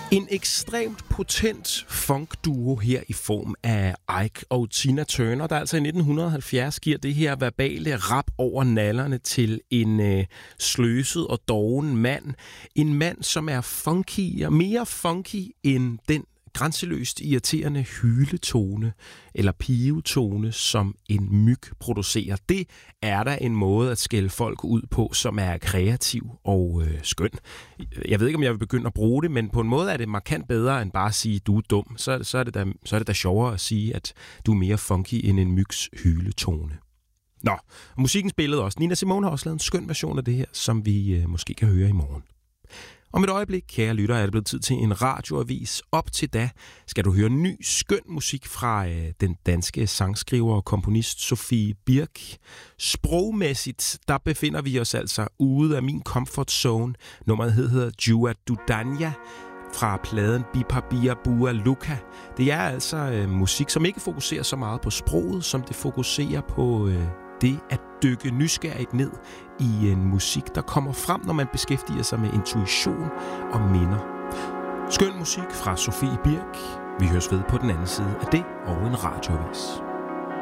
En ekstremt potent funkduo her i form af Ike og Tina Turner, der altså i 1970 giver det her verbale rap over nallerne til en sløset og doven mand. En mand, som er funky og mere funky end den grænseløst irriterende hyletone eller pivetone, som en myg producerer. Det er der en måde at skælde folk ud på, som er kreativ og skøn. Jeg ved ikke, om jeg vil begynde at bruge det, men på en måde er det markant bedre end bare at sige, du er dum. Så er det da sjovere at sige, at du er mere funky end en mygs hyletone. Nå, og musikken spillede også. Nina Simone har også lavet en skøn version af det her, som vi måske kan høre i morgen. Om et øjeblik, kære lytter, er det blevet tid til en radioavis. Op til da skal du høre ny, skøn musik fra den danske sangskriver og komponist Sofie Birk. Sprogmæssigt, der befinder vi os altså ude af min comfort zone. Nummeret hedder Jua Dudanya fra pladen Bipa Bia Bua Luka. Det er altså musik, som ikke fokuserer så meget på sproget, som det fokuserer på det at dykke nysgerrigt ned i en musik, der kommer frem, når man beskæftiger sig med intuition og minder. Skøn musik fra Sofie Birk. Vi høres ved på den anden side af det og en radioavis.